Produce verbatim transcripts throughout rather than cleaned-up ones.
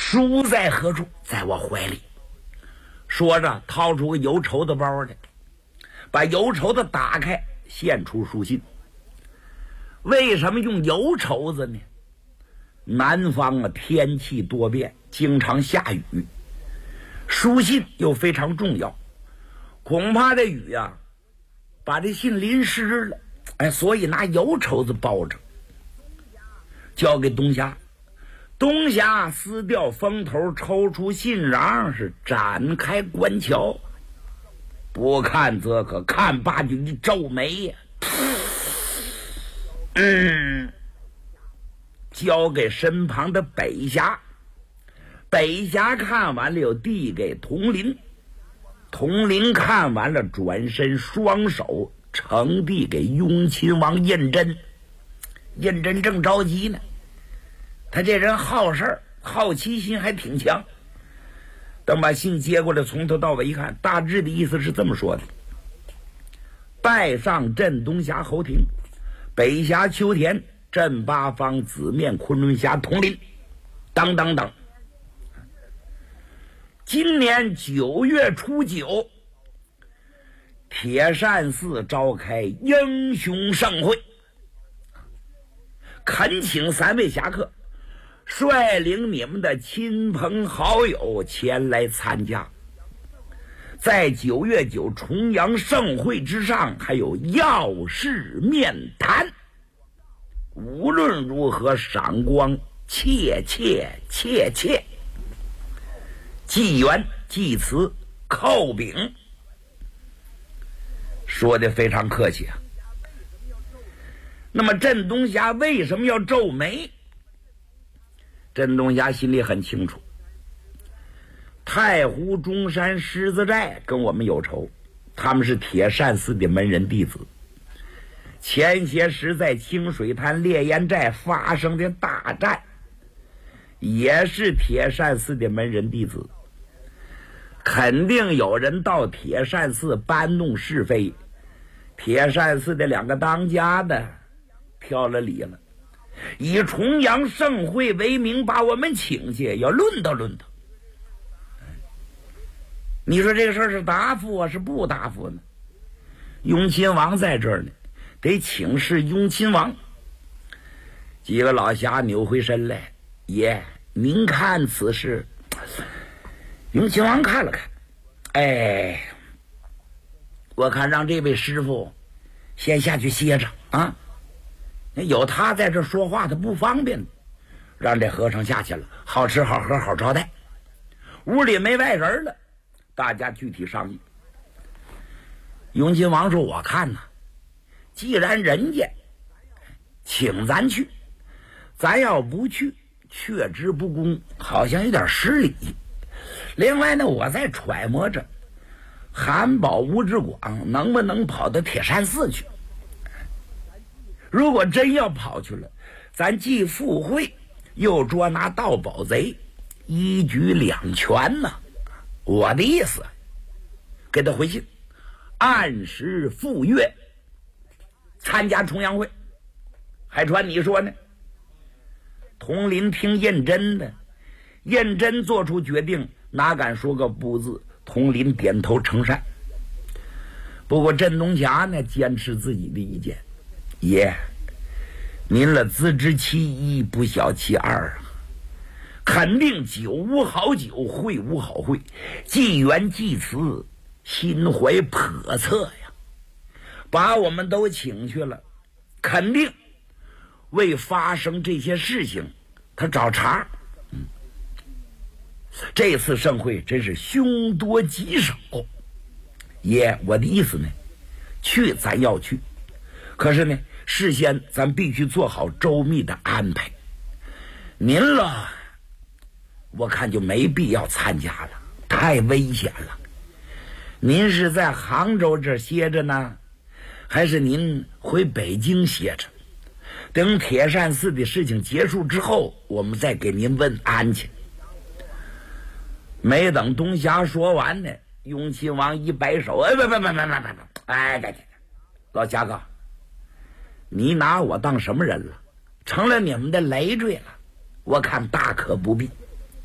书在何处？在我怀里。说着掏出个邮绸的包来，把邮绸的打开，献出书信。为什么用邮绸子呢？南方啊天气多变，经常下雨，书信又非常重要，恐怕这雨啊把这信淋湿了，哎，所以拿邮绸子包着，交给东霞。东霞撕掉封头，抽出信瓤，是展开观瞧。不看则可，看罢就一皱眉呀、啊。嗯，交给身旁的北霞。北霞看完了，又递给童林。童林看完了，转身双手呈递给雍亲王胤禛。胤禛正着急呢，他这人好事儿，好奇心还挺强。等把信接过来，从头到尾一看，大致的意思是这么说的：拜上镇东峡侯庭，北峡秋田，镇八方，紫面昆仑峡统领，当当当。今年九月初九，铁扇寺召开英雄盛会，恳请三位侠客率领你们的亲朋好友前来参加。在九月九重阳盛会之上，还有要事面谈，无论如何赏光切切切切。祭元祭祠叩禀，说的非常客气啊。那么镇东霞为什么要皱眉？镇东霞心里很清楚，太湖中山狮子寨跟我们有仇，他们是铁扇寺的门人弟子。前些时在清水滩烈焰寨发生的大战，也是铁扇寺的门人弟子。肯定有人到铁扇寺搬弄是非，铁扇寺的两个当家的挑了理了，以重阳盛会为名把我们请去，要论道论道。你说这个事儿是答复啊，是不答复呢？雍亲王在这儿呢，得请示雍亲王。几个老侠扭回身来，爷，您看此事。雍亲王看了看，哎，我看让这位师傅先下去歇着啊，有他在这说话他不方便，让这和尚下去了，好吃好喝好招待。屋里没外人了，大家具体商议。雍亲王说，我看呐，既然人家请咱去，咱要不去，却之不恭，好像有点失礼。另外呢，我在揣摩着韩宝、吴志广能不能跑到铁扇寺去。如果真要跑去了，咱既赴会又捉拿盗宝贼，一举两全呢。我的意思，给他回信，按时赴约参加重阳会。海川，你说呢？童林听胤禛的，胤禛做出决定，哪敢说个不字？童林点头称善。不过镇东霞呢，坚持自己的意见。爷，您了自知其一，不晓其二啊！肯定酒无好酒，会无好会，祭元祭祠，心怀叵测呀！把我们都请去了，肯定为发生这些事情他找茬。嗯，这次盛会真是凶多吉少。爷，我的意思呢，去咱要去，可是呢，事先咱必须做好周密的安排。您了，我看就没必要参加了，太危险了。您是在杭州这歇着呢，还是您回北京歇着？等铁扇寺的事情结束之后，我们再给您问安去。没等东霞说完呢，雍亲王一摆手，哎，别别别别别别别，哎，对对对，老侠哥，你拿我当什么人了？成了你们的累赘了，我看大可不必。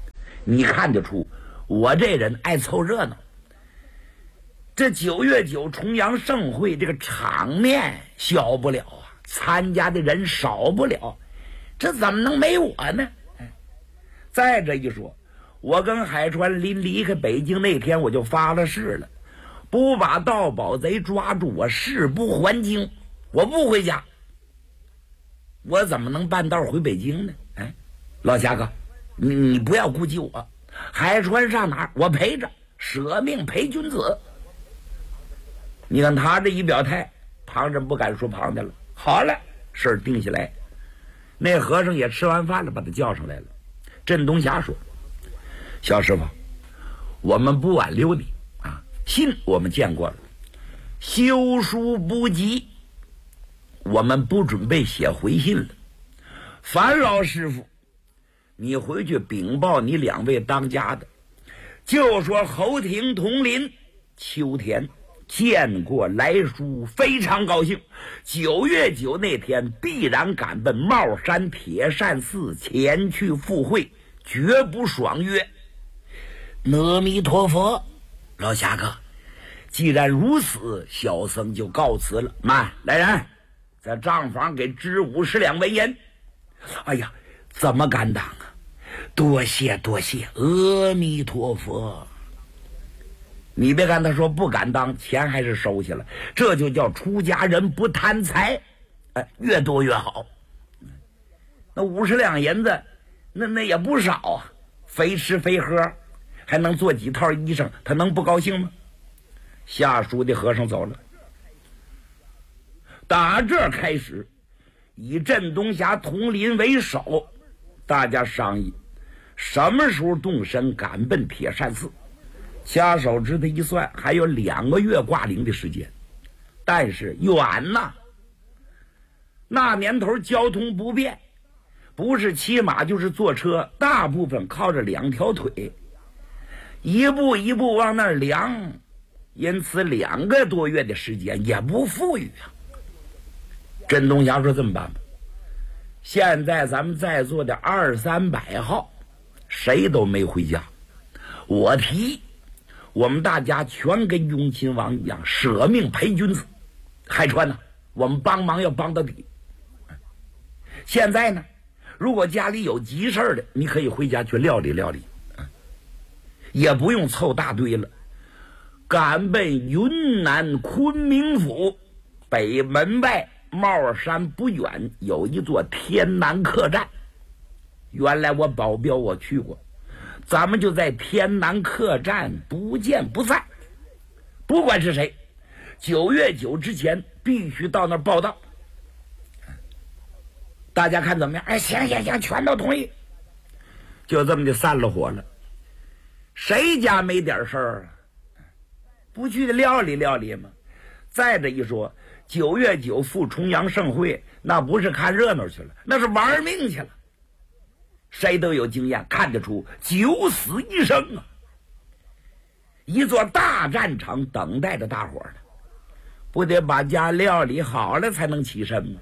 你看得出我这人爱凑热闹。这九月九重阳盛会，这个场面小不了啊，参加的人少不了，这怎么能没我呢？再这一说，我跟海川临离开北京那天，我就发了誓了，不把盗宝贼抓住，我誓不还京，我不回家。我怎么能半道回北京呢？哎，老侠哥，你你不要顾及我，海川上哪儿我陪着，舍命陪君子。你看他这一表态，旁人不敢说旁的了。好了，事儿定下来。那和尚也吃完饭了，把他叫上来了。镇东霞说：“小师傅，我们不挽留你啊，信我们见过了，修书不急，我们不准备写回信了。樊老师傅，你回去禀报你两位当家的，就说侯廷、佟林、秋田见过来书，非常高兴。九月九那天必然赶奔帽山铁扇寺前去赴会，绝不爽约。阿弥陀佛，老侠客，既然如此，小僧就告辞了。慢，来人，在账房给支五十两文银。哎呀，怎么敢当啊？多谢多谢，阿弥陀佛。你别看他说不敢当，钱还是收下了，这就叫出家人不贪财，哎，越多越好。那五十两银子，那那也不少啊，非吃非喝，还能做几套衣裳，他能不高兴吗？下书的和尚走了。打这儿开始，以镇东霞、佟林为首，大家商议什么时候动身赶奔铁扇寺。掐手指头一算，还有两个月挂零的时间，但是远呐。那年头交通不便，不是骑马就是坐车，大部分靠着两条腿，一步一步往那儿量，因此两个多月的时间也不富裕啊。镇东霞说：“这么办吧，现在咱们在座的二三百号，谁都没回家，我提议。我们大家全跟雍亲王一样，舍命陪君子。海川呢，我们帮忙要帮到底。现在呢，如果家里有急事的，你可以回家去料理料理，也不用凑大堆了。赶奔云南昆明府北门外帽山不远有一座天南客栈，原来我保镖我去过。咱们就在天南客栈不见不散，不管是谁，九月九之前必须到那儿报道。大家看怎么样？哎，行行行，全都同意。就这么就散了伙了。谁家没点事儿啊？不去料理料理吗？再这一说，九月九赴重阳盛会，那不是看热闹去了，那是玩命去了。谁都有经验，看得出九死一生啊！一座大战场等待着大伙儿呢，不得把家料理好了才能起身吗？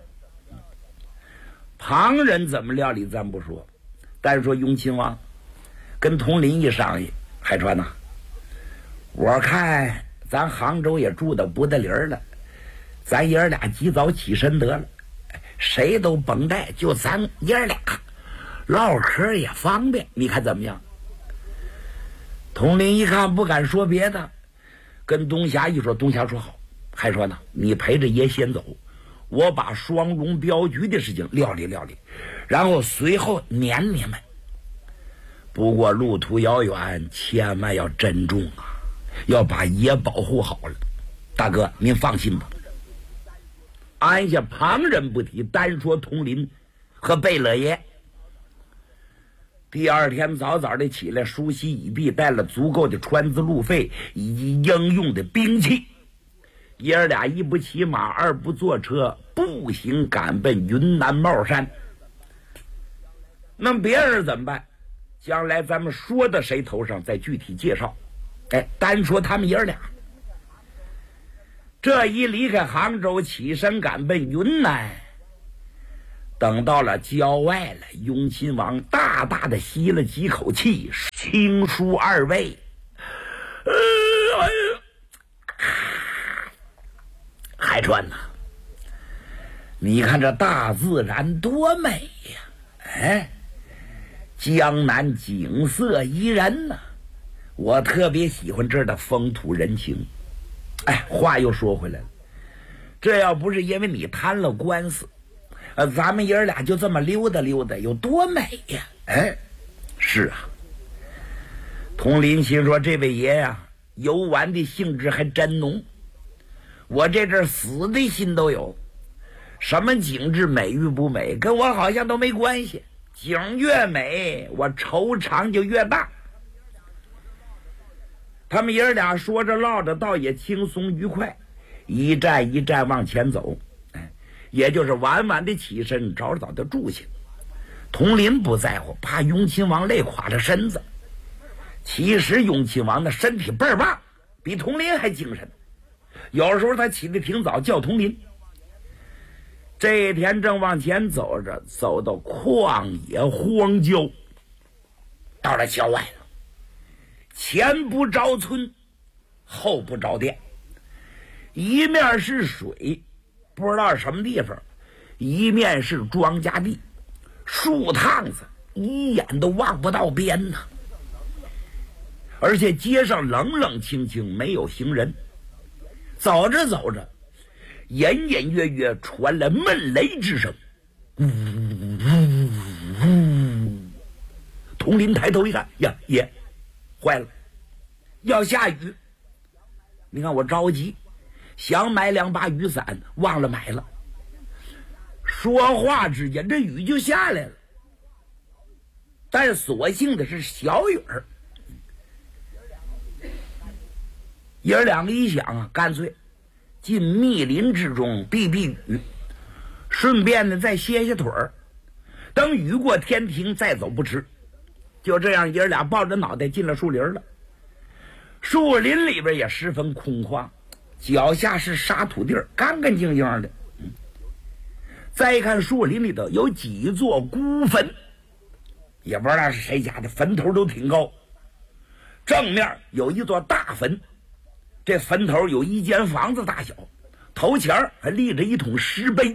旁人怎么料理咱不说，但是说雍亲王跟佟林一商议，海川呐、啊，我看咱杭州也住的不得理儿了，咱爷儿俩及早起身得了，谁都甭带，就咱爷儿俩。唠嗑也方便，你看怎么样？佟林一看不敢说别的，跟东霞一说，东霞说好，还说呢，你陪着爷先走，我把双龙镖局的事情料理料理，然后随后撵你们。不过路途遥远，千万要珍重啊，要把爷保护好了。大哥您放心吧。按下旁人不提，单说佟林和贝勒爷。第二天早早的起来，梳洗已毕，带了足够的船资路费以及应用的兵器，爷儿俩一不骑马，二不坐车，步行赶奔云南帽山。那么别人怎么办？将来咱们说到谁头上再具体介绍。哎，单说他们爷儿俩，这一离开杭州，起身赶奔云南， 等到了郊外了，雍亲王大大的吸了几口气，轻舒二位，呃，哎呀，海川呐、啊，你看这大自然多美呀！哎，江南景色宜人呐、啊，我特别喜欢这儿的风土人情。哎，话又说回来了，这要不是因为你摊了官司，呃，咱们爷儿俩就这么溜达溜达，有多美呀！哎，是啊。佟林心说：“这位爷呀、啊，游玩的兴致还真浓，我这阵死的心都有。什么景致美与不美，跟我好像都没关系。景越美，我愁肠就越大。”他们爷儿俩说着唠着，倒也轻松愉快，一站一站往前走，也就是晚晚的起身，早早的住下。佟林不在乎，怕雍亲王累垮了身子。其实雍亲王的身体倍儿棒，比佟林还精神。有时候他起得挺早，叫佟林。这一天正往前走着，走到旷野荒郊，到了郊外了。前不着村，后不着店，一面是水，不知道是什么地方，一面是庄稼地，树趟子一眼都望不到边呐。而且街上冷冷清清，没有行人。走着走着，隐隐约约传来闷雷之声，呜呜呜！佟林抬头一看，呀爷，坏了，要下雨！你看我着急，想买两把雨伞，忘了买了。说话之间，这雨就下来了，但所幸的是小雨儿。爷儿两个一想啊，干脆进密林之中避避雨，顺便呢再歇歇腿儿，等雨过天停再走不迟。就这样，爷儿俩抱着脑袋进了树林了。树林里边也十分空旷，脚下是沙土地儿，干干净净的。嗯、再一看树林里头有几座孤坟，也不知道是谁家的，坟头都挺高。正面有一座大坟，这坟头有一间房子大小，头前还立着一桶石碑，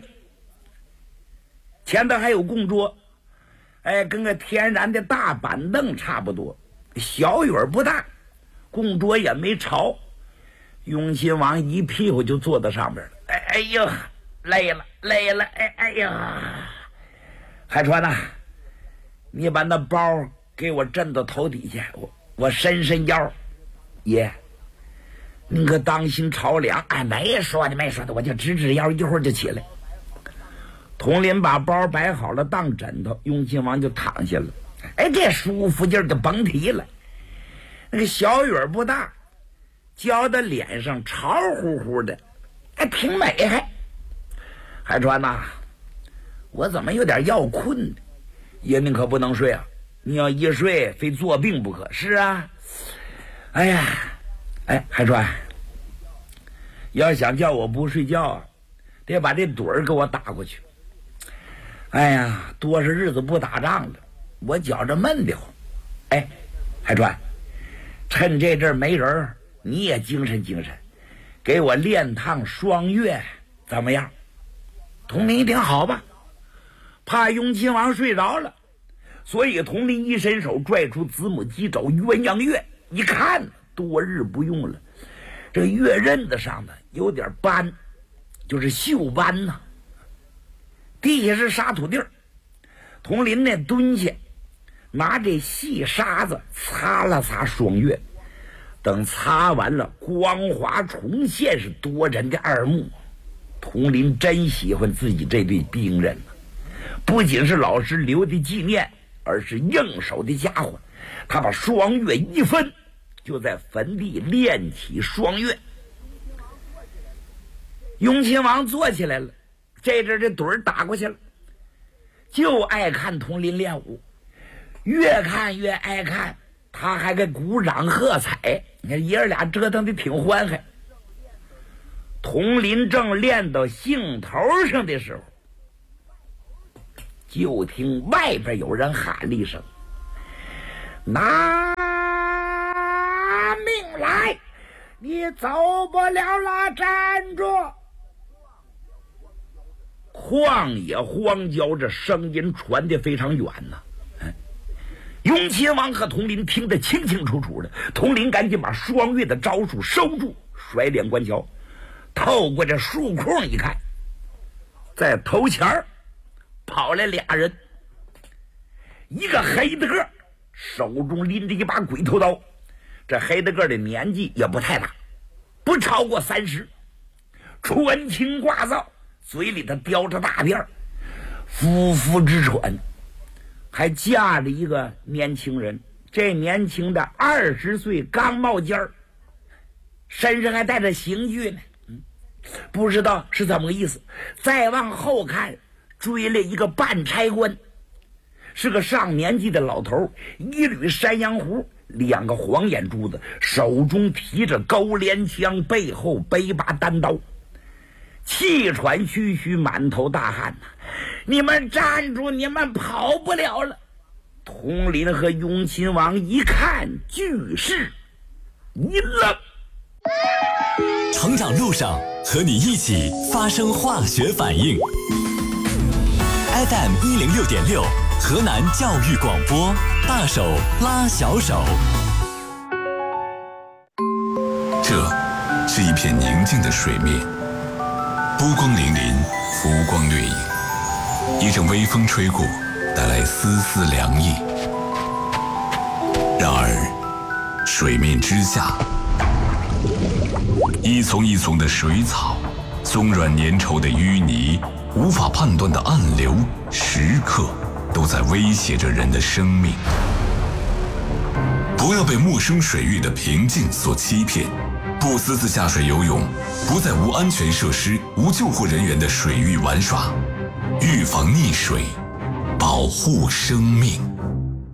前头还有供桌，哎，跟个天然的大板凳差不多，小雨儿不大，供桌也没潮。雍亲王一屁股就坐到上边了。哎哎呦，累了累了，哎哎呀，海川呐、啊，你把那包给我震到头底下，我我伸伸腰。爷，您可当心着凉。哎，没说的没说的，我就直直腰，一会儿就起来。佟林把包摆好了当枕头，雍亲王就躺下了。哎，这舒服劲儿就甭提了。那个小雨儿不大，浇的脸上潮乎乎的，还挺美还。海川呐、啊，我怎么有点要困呢？爷您可不能睡啊，你要一睡非作病不可。是啊，哎呀，哎，海川，要想叫我不睡觉啊，得把这盹儿给我打过去。哎呀，多少日子不打仗了，我觉着闷得慌。哎，海川，趁这阵没人，你也精神精神，给我练趟双月怎么样？佟林一听好吧，怕雍亲王睡着了，所以佟林一伸手拽出子母鸡爪鸳鸯月，一看多日不用了，这月刃子上的有点斑，就是锈斑呐、啊。地下是沙土地儿，佟林那蹲下，拿这细沙子擦了擦双月，等擦完了，光滑重现，是夺人的耳目。佟林真喜欢自己这对兵刃，不仅是老师留的纪念，而是应手的家伙。他把双月一分，就在坟地练起双月。雍亲王坐起来了，这阵这盹儿打过去了，就爱看佟林练武，越看越爱看，他还给鼓掌喝彩。你看爷儿俩折腾的挺欢快。佟林正练到兴头上的时候， 就听外边有人喊了一声：“拿命来！你走不了了，站住！”旷野荒郊，这声音传得非常远呐、啊。永亲王和统领听得清清楚楚的，统领赶紧把双月的招数收住，甩脸观瞧，透过这树空一看，在头前儿跑来俩人，一个黑的个手中拎着一把鬼头刀，这黑的个的年纪也不太大，不超过三十，穿青挂皂，嘴里头叼着大辫儿，夫妇直喘，还架着一个年轻人，这年轻的二十岁刚冒尖儿，身上还带着刑具呢，嗯，不知道是怎么个意思。再往后看，追了一个半差官，是个上年纪的老头，一缕山羊胡，两个黄眼珠子，手中提着钩镰枪，背后背把单刀，气喘吁吁，满头大汗呐、啊！你们站住，你们跑不了了！统领和永亲王一看巨势，一愣。 成长路上和你一起发生化学反应。F M 一零六点六，河南教育广播，大手拉小手。 这是一片宁静的水面，波光粼粼，浮光掠影。一阵微风吹过，带来丝丝凉意。然而，水面之下，一丛一丛的水草，松软粘稠的淤泥，无法判断的暗流，时刻都在威胁着人的生命。不要被陌生水域的平静所欺骗，不私自下水游泳，不在无安全设施、无救护人员的水域玩耍，预防溺水，保护生命。